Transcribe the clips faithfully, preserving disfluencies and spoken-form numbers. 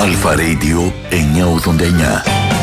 Αλφα Radio εννιακόσια ογδόντα εννιά.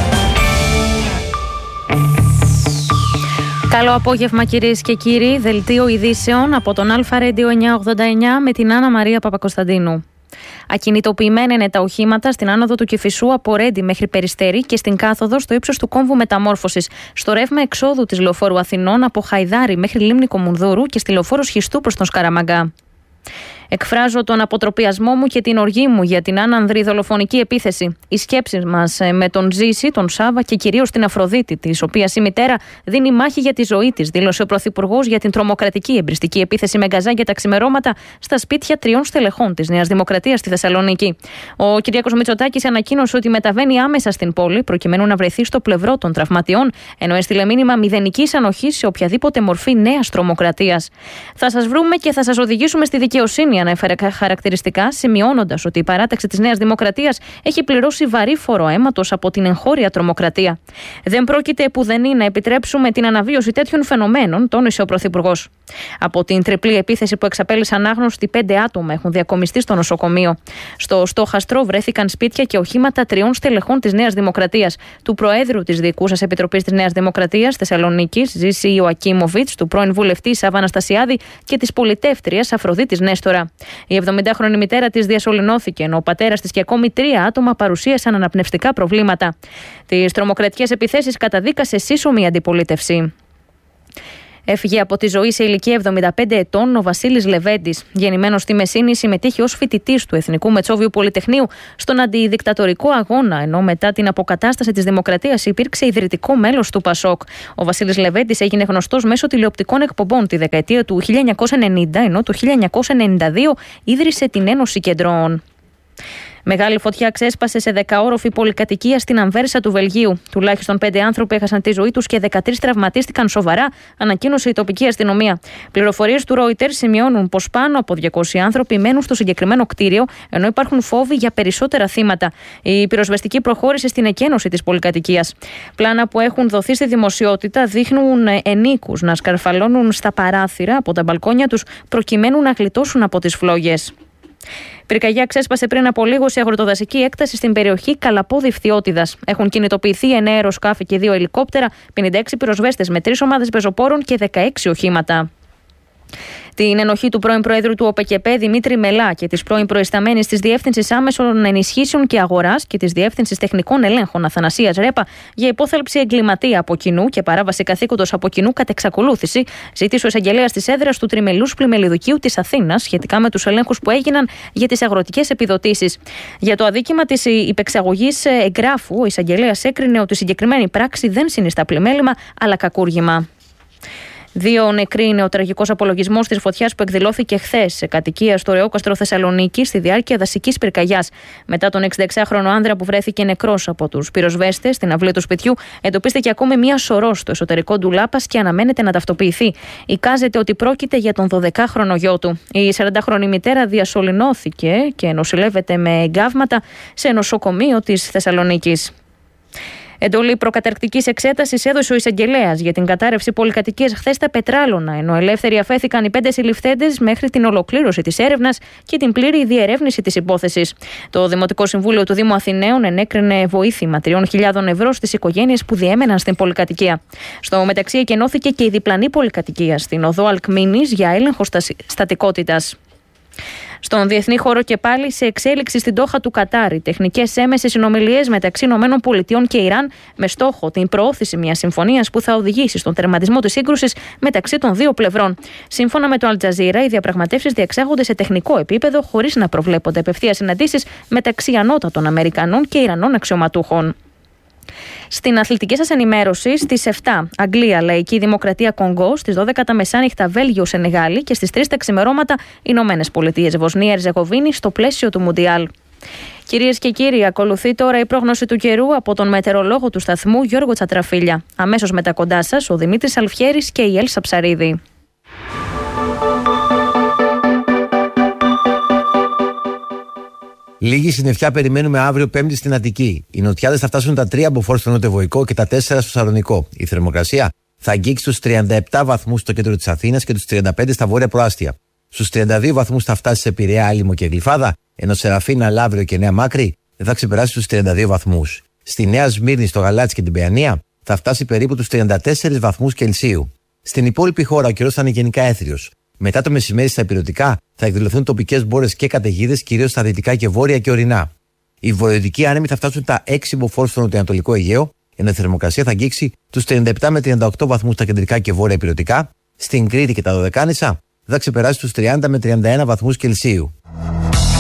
Καλό απόγευμα κυρίες και κύριοι, δελτίο ειδήσεων από τον Αλφα Radio εννιακόσια ογδόντα εννιά με την Άννα Μαρία Παπακοσταντίνου. Ακινητοποιημένα είναι τα οχήματα στην άνοδο του Κηφισού από Ρέντι μέχρι Περιστέρι και στην κάθοδο στο ύψος του κόμβου Μεταμόρφωσης, στο ρεύμα εξόδου της λεωφόρου Αθηνών από Χαϊδάρι μέχρι Λίμνη Κομουνδούρου και στη λεωφόρο Σχιστού προς τον Σκαραμαγκά. Εκφράζω τον αποτροπιασμό μου και την οργή μου για την άνανδρη δολοφονική επίθεση. Οι σκέψεις μας με τον Ζήση, τον Σάβα και κυρίως την Αφροδίτη, της οποίας η μητέρα δίνει μάχη για τη ζωή της, δήλωσε ο Πρωθυπουργός για την τρομοκρατική εμπριστική επίθεση με γκαζάκια τα ξημερώματα στα σπίτια τριών στελεχών της Νέας Δημοκρατίας στη Θεσσαλονίκη. Ο Κυριάκος Μητσοτάκης ανακοίνωσε ότι μεταβαίνει άμεσα στην πόλη προκειμένου να βρεθεί στο πλευρό των τραυματιών, ενώ έστειλε μήνυμα μηδενικής ανοχής σε οποιαδήποτε μορφή νέας τρομοκρατίας. Θα σας βρούμε και θα σας οδηγήσουμε στη δικαιοσύνη, ανέφερε χαρακτηριστικά, σημειώνοντας ότι η παράταξη της Νέας Δημοκρατίας έχει πληρώσει βαρύ φόρο αίματος από την εγχώρια τρομοκρατία. Δεν πρόκειται επουδενή να επιτρέψουμε την αναβίωση τέτοιων φαινομένων, τόνισε ο Πρωθυπουργός. Από την τριπλή επίθεση που εξαπέλυσαν άγνωστοι, πέντε άτομα έχουν διακομιστεί στο νοσοκομείο. Στο στόχαστρο βρέθηκαν σπίτια και οχήματα τριών στελεχών της Νέας Δημοκρατίας, του Προέδρου της Διοικούσας Επιτροπής της Νέας Δημοκρατίας Θεσσαλονίκης, Ζήση Ιωακίμοβιτς, του πρώην βουλευτή Σάβα Αναστασιάδη και της πολιτεύτριας Αφροδίτης Νέστορα. Η εβδομηντάχρονη μητέρα της διασωληνώθηκε, ενώ ο πατέρας της και ακόμη τρία άτομα παρουσίασαν αναπνευστικά προβλήματα. Τις τρομοκρατικές επιθέσεις καταδίκασε σύσσωμη αντιπολίτευση. Έφυγε από τη ζωή σε ηλικία εβδομήντα πέντε ετών ο Βασίλης Λεβέντης. Γεννημένος στη Μεσίνη, συμμετείχε ως φοιτητής του Εθνικού Μετσόβιου Πολυτεχνείου στον αντιδικτατορικό αγώνα, ενώ μετά την αποκατάσταση της δημοκρατίας υπήρξε ιδρυτικό μέλος του Πασόκ. Ο Βασίλης Λεβέντης έγινε γνωστός μέσω τηλεοπτικών εκπομπών τη δεκαετία του χίλια εννιακόσια ενενήντα, ενώ το χίλια εννιακόσια ενενήντα δύο ίδρυσε την Ένωση Κεντρών. Μεγάλη φωτιά ξέσπασε σε δεκαόροφη πολυκατοικία στην Ανβέρσα του Βελγίου. Τουλάχιστον πέντε άνθρωποι έχασαν τη ζωή τους και δεκατρείς τραυματίστηκαν σοβαρά, ανακοίνωσε η τοπική αστυνομία. Πληροφορίες του Reuters σημειώνουν πως πάνω από διακόσιοι άνθρωποι μένουν στο συγκεκριμένο κτίριο, ενώ υπάρχουν φόβοι για περισσότερα θύματα. Η πυροσβεστική προχώρησε στην εκένωση της πολυκατοικίας. Πλάνα που έχουν δοθεί στη δημοσιότητα δείχνουν ενίκους να σκαρφαλώνουν στα παράθυρα από τα μπαλκόνια τους προκειμένου να γλιτώσουν από τις φλόγες. Πυρκαγιά ξέσπασε πριν από λίγο σε αγροτοδασική έκταση στην περιοχή Καλαπόδη Φθιώτιδας. Έχουν κινητοποιηθεί εννέα αεροσκάφη και δύο ελικόπτερα, πενήντα έξι πυροσβέστες με τρεις ομάδες πεζοπόρων και δεκαέξι οχήματα. Την ενοχή του πρώην Προέδρου του ΟΠΕΚΕΠΕ Δημήτρη Μελά και της πρώην προϊσταμένης της Διεύθυνσης Άμεσων Ενισχύσεων και Αγοράς και της Διεύθυνσης Τεχνικών Ελέγχων Αθανασίας Ρέπα για υπόθαλψη εγκληματία από κοινού και παράβαση καθήκοντος από κοινού κατ' εξακολούθηση, ζήτησε ο εισαγγελέας της έδρας του Τριμελούς Πλημελιδικίου της Αθήνας σχετικά με τους ελέγχους που έγιναν για τις αγροτικές επιδοτήσεις. Για το αδίκημα της υπεξαγωγής εγγράφου, ο εισαγγελέας έκρινε ότι η συγκεκριμένη πράξη δεν συνιστά πλημέλημα αλλά κακούργημα. Δύο νεκροί είναι ο τραγικός απολογισμός της φωτιάς που εκδηλώθηκε χθες σε κατοικία στο Ρεόκαστρο Θεσσαλονίκη στη διάρκεια δασικής πυρκαγιάς. Μετά τον εξήντα εξάχρονο άνδρα που βρέθηκε νεκρός από τους πυροσβέστες στην αυλή του σπιτιού, εντοπίστηκε ακόμη μία σωρό στο εσωτερικό ντουλάπας και αναμένεται να ταυτοποιηθεί. Εικάζεται ότι πρόκειται για τον δωδεκάχρονο γιο του. Η σαραντάχρονη μητέρα διασωληνώθηκε και νοσηλεύεται με εγκάβματα σε νοσοκομείο της Θεσσαλονίκης. Εντολή προκαταρκτικής εξέτασης έδωσε ο εισαγγελέας για την κατάρρευση πολυκατοικίας χθες στα Πετράλωνα, ενώ ελεύθεροι αφέθηκαν οι πέντε συλληφθέντες μέχρι την ολοκλήρωση της έρευνας και την πλήρη διερεύνηση της υπόθεσης. Το Δημοτικό Συμβούλιο του Δήμου Αθηναίων ενέκρινε βοήθημα τριών χιλιάδων ευρώ στις οικογένειες που διέμεναν στην πολυκατοικία. Στο μεταξύ εκενώθηκε και η διπλανή πολυκατοικία στην οδό Αλκμίνης για έλεγχο στατικότητας. Στον διεθνή χώρο και πάλι σε εξέλιξη στην Ντόχα του Κατάρ, τεχνικές έμεσες συνομιλίες μεταξύ ΗΠΑ και Ιράν με στόχο την προώθηση μιας συμφωνίας που θα οδηγήσει στον τερματισμό της σύγκρουσης μεταξύ των δύο πλευρών. Σύμφωνα με το Αλτζαζίρα, οι διαπραγματεύσεις διεξάγονται σε τεχνικό επίπεδο χωρίς να προβλέπονται απευθείας συναντήσεις μεταξύ ανώτατων Αμερικανών και Ιρανών αξιωματούχων. Στην αθλητική σας ενημέρωση, στις επτά Αγγλία, Λαϊκή Δημοκρατία Κονγκό, στις δώδεκα τα μεσάνυχτα Βέλγιο, Σενεγάλη και στις τρεις τα ξημερώματα Ηνωμένες Πολιτείες, Βοσνία, Ερζεγοβίνη στο πλαίσιο του Μουντιάλ. Κυρίες και κύριοι, ακολουθεί τώρα η πρόγνωση του καιρού από τον μετεωρολόγο του σταθμού Γιώργο Τσατραφίλια. Αμέσως μετά κοντά σας ο Δημήτρης Αλφιέρης και η Έλσα Ψαρίδη. Λίγη συννεφιά περιμένουμε αύριο Πέμπτη στην Αττική. Οι νοτιάδες θα φτάσουν τα τρία μποφόρ στο νοτιοβοϊκό και τα τέσσερα στο Σαλονικό. Η θερμοκρασία θα αγγίξει τους τριάντα επτά βαθμούς στο κέντρο της Αθήνας και τους τριάντα πέντε στα βόρεια προάστια. Στους τριάντα δύο βαθμούς θα φτάσει σε Πειραιά, Άλυμο και Γλυφάδα, ενώ Σεραφίνα, Λαύριο και Νέα Μάκρη δεν θα ξεπεράσει τους τριάντα δύο βαθμούς. Στη Νέα Σμύρνη, στο Γαλάτσι και την Παιανία θα φτάσει περίπου τους τριάντα τέσσερις βαθμούς Κελσίου. Στην υπόλοιπη χώρα ο καιρός θα είναι γενικά έθριος. Μετά το μεσημέρι στα ηπειρωτικά θα εκδηλωθούν τοπικές μπόρες και καταιγίδες, κυρίως στα δυτικά και βόρεια και ορεινά. Οι βορειοδυτικοί άνεμοι θα φτάσουν τα έξι μποφόρ στο νοτιοανατολικό Αιγαίο, ενώ η θερμοκρασία θα αγγίξει τους τριάντα επτά με τριάντα οκτώ βαθμούς στα κεντρικά και βόρεια ηπειρωτικά. Στην Κρήτη και τα Δωδεκάνησα θα ξεπεράσει τους τριάντα με τριάντα ένα βαθμούς Κελσίου.